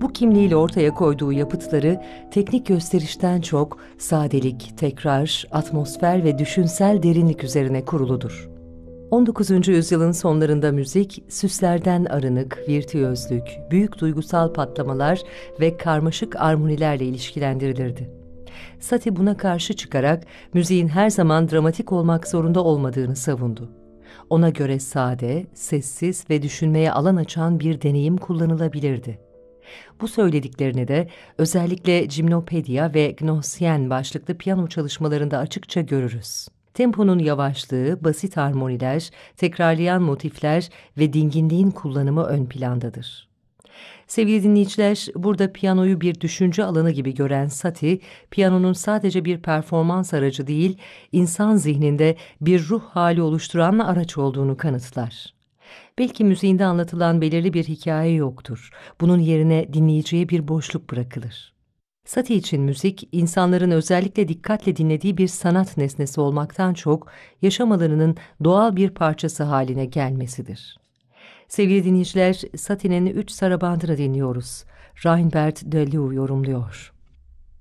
Bu kimliğiyle ortaya koyduğu yapıtları teknik gösterişten çok sadelik, tekrar, atmosfer ve düşünsel derinlik üzerine kuruludur. 19. yüzyılın sonlarında müzik, süslerden arınık, virtüözlük, büyük duygusal patlamalar ve karmaşık armonilerle ilişkilendirilirdi. Satie buna karşı çıkarak müziğin her zaman dramatik olmak zorunda olmadığını savundu. Ona göre sade, sessiz ve düşünmeye alan açan bir deneyim kullanılabilirdi. Bu söylediklerini de özellikle Gymnopedia ve Gnossienne başlıklı piyano çalışmalarında açıkça görürüz. Temponun yavaşlığı, basit harmoniler, tekrarlayan motifler ve dinginliğin kullanımı ön plandadır. Sevgili dinleyiciler, burada piyanoyu bir düşünce alanı gibi gören Satie, piyanonun sadece bir performans aracı değil, insan zihninde bir ruh hali oluşturan araç olduğunu kanıtlar. Belki müziğinde anlatılan belirli bir hikaye yoktur. Bunun yerine dinleyiciye bir boşluk bırakılır. Satie için müzik, insanların özellikle dikkatle dinlediği bir sanat nesnesi olmaktan çok, yaşam alanının doğal bir parçası haline gelmesidir. Sevgili dinleyiciler, Satie'nin 3 sarabandını dinliyoruz. Reinbert de Leeuw yorumluyor.